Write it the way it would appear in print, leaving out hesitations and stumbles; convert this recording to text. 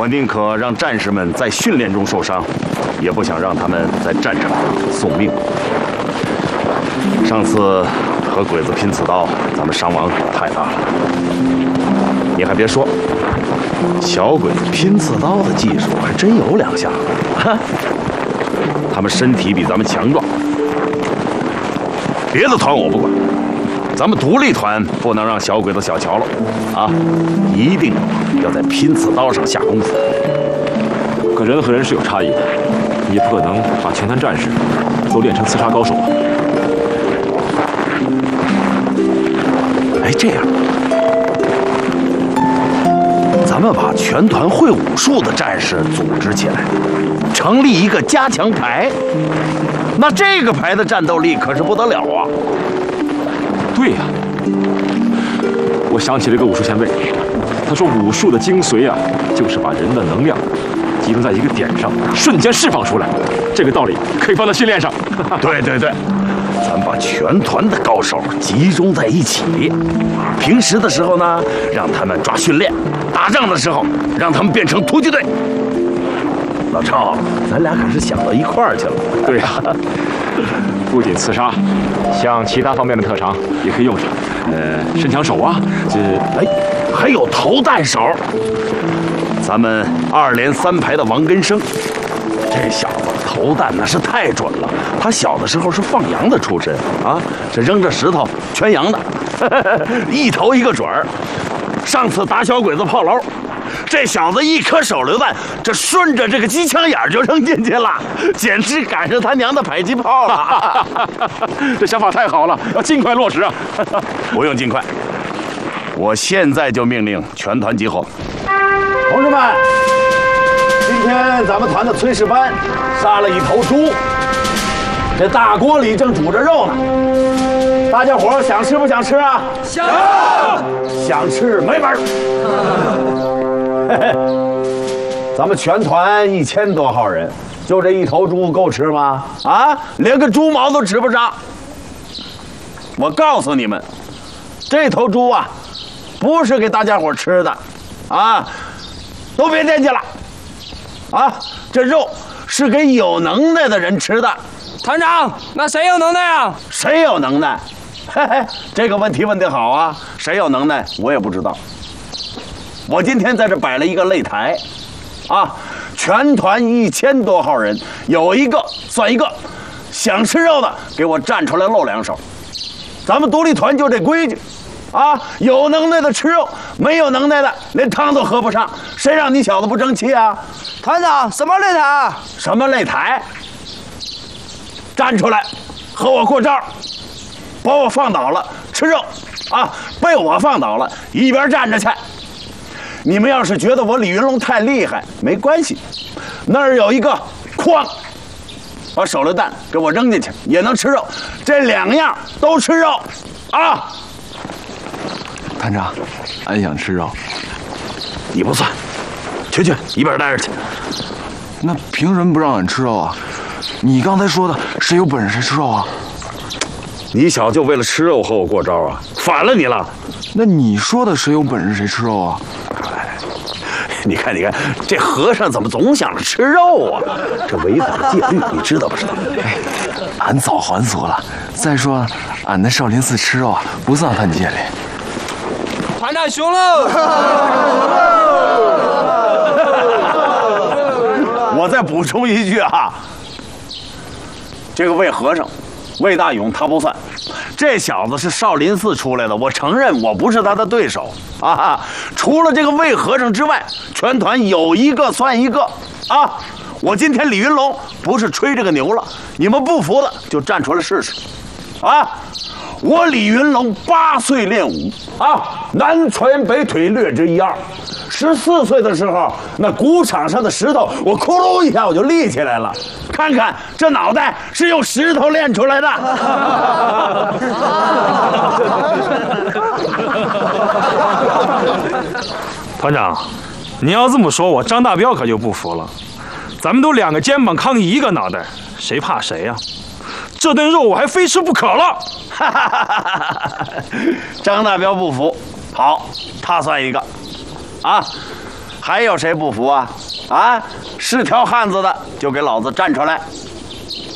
我宁可让战士们在训练中受伤，也不想让他们在战场上送命。上次和鬼子拼刺刀，咱们伤亡太大了。你还别说，小鬼子拼刺刀的技术还真有两下。他们身体比咱们强壮。别的团我不管，咱们独立团不能让小鬼子小瞧了啊！一定要在拼刺刀上下功夫。 可人和人是有差异的，你不可能把全团战士都练成刺杀高手啊！ 哎，这样，咱们把全团会武术的战士组织起来，成立一个加强排。那这个排的战斗力可是不得了啊！ 对呀，我想起了一个武术前辈，他说武术的精髓啊，就是把人的能量集中在一个点上，瞬间释放出来。这个道理可以放在训练上。 对对对，咱把全团的高手集中在一起，平时的时候呢，让他们抓训练；打仗的时候，让他们变成突击队。老赵，咱俩可是想到一块儿去了。 对呀，不仅刺杀，像其他方面的特长也可以用上。伸枪手啊， 还有投弹手。咱们2连3排的王根生，这小子投弹那是太准了。他小的时候是放羊的出身啊，这扔着石头全羊的，一投一个准儿。上次打小鬼子炮楼，这小子一颗手榴弹，这顺着这个机枪眼就扔进去了，简直赶上他娘的迫击炮了。 这想法太好了，要尽快落实啊！ 不用尽快，我现在就命令全团集合。同志们，今天咱们团的炊事班杀了一头猪，这大锅里正煮着肉呢。大家伙想吃不想吃啊？想。想吃没门儿。咱们全团1000多号人，就这一头猪够吃吗？啊，连个猪毛都吃不上。我告诉你们，这头猪啊，不是给大家伙吃的，啊，都别惦记了，啊，这肉是给有能耐的人吃的。 团长，那谁有能耐啊？ 谁有能耐？嘿嘿，这个问题问得好啊！谁有能耐，我也不知道。我今天在这摆了一个擂台，啊，全团1000多号人，有一个算一个，想吃肉的给我站出来露2手。咱们独立团就这规矩，啊，有能耐的吃肉，没有能耐的连汤都喝不上。谁让你小子不争气啊？ 团长，什么擂台啊？ 什么擂台？站出来，和我过招。把我放倒了，吃肉，啊，被我放倒了，一边站着去。你们要是觉得我李云龙太厉害，没关系，那儿有一个筐，把手榴弹给我扔进去，也能吃肉。这2样都吃肉，啊！ 团长，俺想吃肉。 你不算，去，一边待着去。 那凭什么不让俺吃肉啊？你刚才说的，谁有本事谁吃肉啊？ 你小子就为了吃肉和我过招啊？反了你了！ 那你说的谁有本事谁吃肉啊？ 你看，这和尚怎么总想着吃肉啊？这违反戒律，你知道不知道？ 哎，俺早还俗了。再说，俺在少林寺吃肉啊，不算犯戒律。 团长熊喽！ 我再补充一句啊，这个魏和尚。魏大勇他不算，这小子是少林寺出来的，我承认我不是他的对手啊。除了这个魏和尚之外，全团有一个算一个啊。我今天李云龙不是吹这个牛了，你们不服的就站出来试试啊。我李云龙8岁练武啊，南拳北腿略知一二。14岁的时候，那鼓场上的石头，我咕噜一下我就立起来了。看看这脑袋是用石头练出来的。 团长，你要这么说，我张大彪可就不服了。咱们都2个肩膀扛1个脑袋，谁怕谁呀？这顿肉我还非吃不可了。 张大彪不服，好，他算一个。啊， 还有谁不服啊？啊，是条汉子的就给老子站出来！